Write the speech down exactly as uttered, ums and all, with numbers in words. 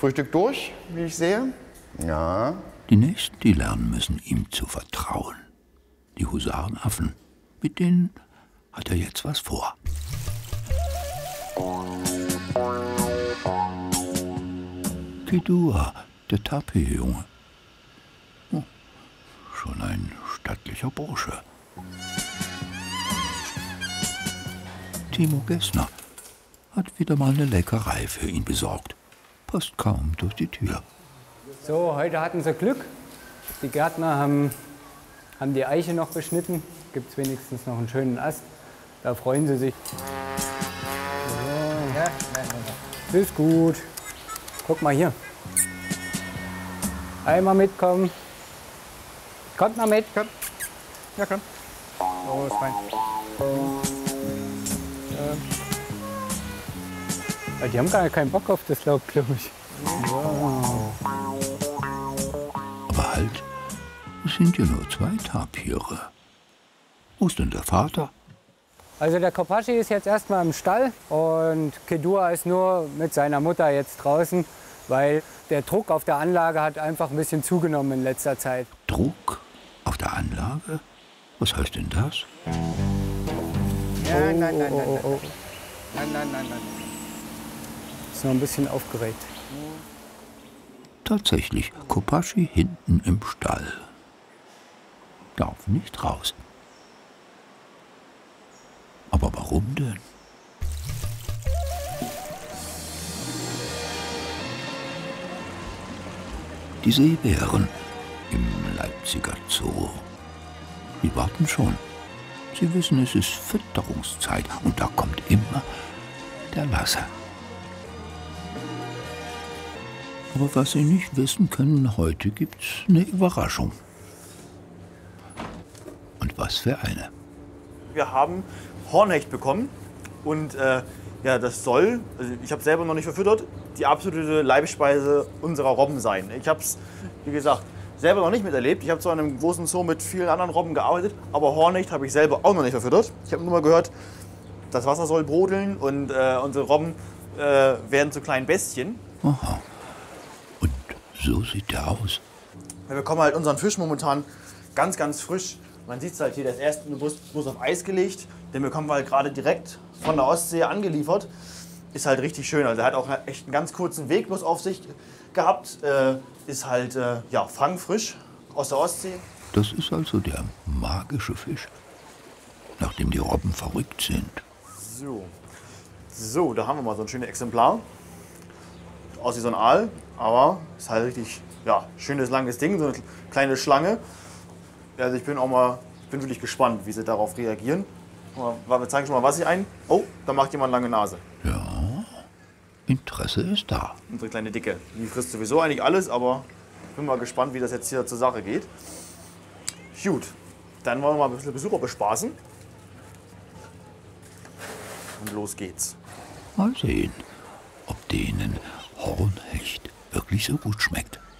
Frühstück durch, wie ich sehe. Ja. Die Nächsten, die lernen müssen, ihm zu vertrauen. Die Husarenaffen, mit denen hat er jetzt was vor. Kidua, der Tapir-Junge. Oh, schon ein stattlicher Bursche. Timo Gessner hat wieder mal eine Leckerei für ihn besorgt. Passt kaum durch die Tür. So, heute hatten sie Glück. Die Gärtner haben, haben die Eiche noch beschnitten. Gibt es wenigstens noch einen schönen Ast. Da freuen sie sich. So. Ja, ist gut. Guck mal hier. Einmal mitkommen. Kommt mal mit. Komm. Ja, komm. Los, rein. Ja. Die haben gar keinen Bock auf das Laub, glaube ich. Wow. Aber halt, es sind ja nur zwei Tapire. Wo ist denn der Vater? Also der Kopaschi ist jetzt erstmal im Stall und Kidua ist nur mit seiner Mutter jetzt draußen, weil der Druck auf der Anlage hat einfach ein bisschen zugenommen in letzter Zeit. Druck auf der Anlage? Was heißt denn das? Ja, nein, nein, nein, nein, nein, nein, nein, nein, nein. Ist noch ein bisschen aufgeregt. Tatsächlich, Kopaschi hinten im Stall. Darf nicht raus. Aber warum denn? Die Seebären im Leipziger Zoo. Die warten schon. Sie wissen, es ist Fütterungszeit und da kommt immer der Lasse. Aber was Sie nicht wissen können, heute gibt's eine Überraschung. Und was für eine. Wir haben Hornhecht bekommen und äh, ja, das soll, also ich habe selber noch nicht verfüttert, die absolute Leibspeise unserer Robben sein. Ich habe es, wie gesagt, selber noch nicht miterlebt. Ich habe zwar in einem großen Zoo mit vielen anderen Robben gearbeitet, aber Hornhecht habe ich selber auch noch nicht verfüttert. Ich habe nur mal gehört, das Wasser soll brodeln und äh, unsere Robben äh, werden zu kleinen Bestien. Aha. Und so sieht der aus. Wir bekommen halt unseren Fisch momentan ganz, ganz frisch. Man sieht es halt hier, der ist erst bloß auf Eis gelegt. Den bekommen wir halt gerade direkt von der Ostsee angeliefert. Ist halt richtig schön. Also er hat auch echt einen ganz kurzen Weg bloß auf sich gehabt. Äh, ist halt äh, ja, fangfrisch aus der Ostsee. Das ist also der magische Fisch, nach dem die Robben verrückt sind. So. So, da haben wir mal so ein schönes Exemplar. Aus wie so ein Aal, aber ist halt richtig ja, schönes, langes Ding, so eine kleine Schlange. Also ich bin auch mal, bin wirklich gespannt, wie sie darauf reagieren. Wir zeigen schon mal was ich ein. Oh, da macht jemand lange Nase. Ja, Interesse ist da. Unsere kleine Dicke. Die frisst sowieso eigentlich alles, aber ich bin mal gespannt, wie das jetzt hier zur Sache geht. Gut, dann wollen wir mal ein bisschen Besucher bespaßen. Und los geht's. Mal sehen, ob denen Hornhecht wirklich so gut schmeckt.